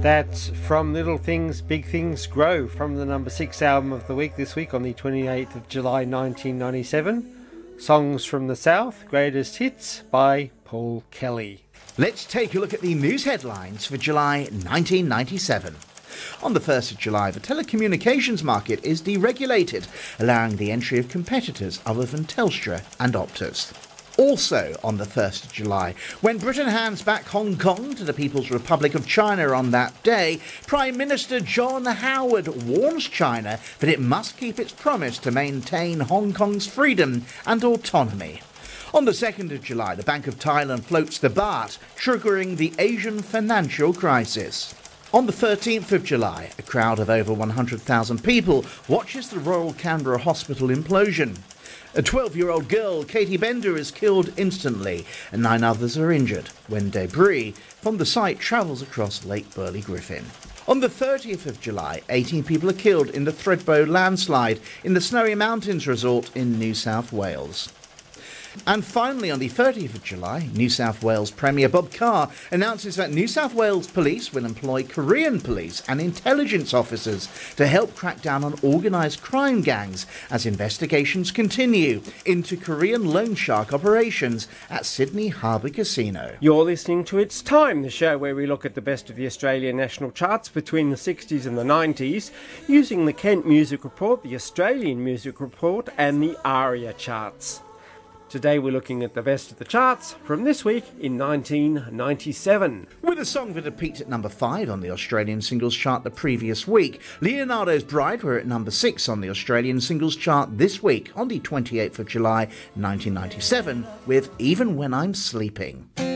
That's From Little Things, Big Things Grow, from the number 6 album of the week this week on the 28th of July 1997. Songs from the South, Greatest Hits by Paul Kelly. Let's take a look at the news headlines for July 1997. On the 1st of July, the telecommunications market is deregulated, allowing the entry of competitors other than Telstra and Optus. Also on the 1st of July, when Britain hands back Hong Kong to the People's Republic of China on that day, Prime Minister John Howard warns China that it must keep its promise to maintain Hong Kong's freedom and autonomy. On the 2nd of July, the Bank of Thailand floats the baht, triggering the Asian financial crisis. On the 13th of July, a crowd of over 100,000 people watches the Royal Canberra Hospital implosion. A 12-year-old girl, Katie Bender, is killed instantly, and 9 others are injured when debris from the site travels across Lake Burley Griffin. On the 30th of July, 18 people are killed in the Thredbo landslide in the Snowy Mountains resort in New South Wales. And finally, on the 30th of July, New South Wales Premier Bob Carr announces that New South Wales Police will employ Korean police and intelligence officers to help crack down on organised crime gangs as investigations continue into Korean loan shark operations at Sydney Harbour Casino. You're listening to It's Time, the show where we look at the best of the Australian national charts between the 60s and the 90s, using the Kent Music Report, the Australian Music Report and the ARIA charts. Today we're looking at the best of the charts from this week in 1997. With a song that had peaked at number 5 on the Australian singles chart the previous week, Leonardo's Bride were at number 6 on the Australian singles chart this week on the 28th of July 1997 with Even When I'm Sleeping.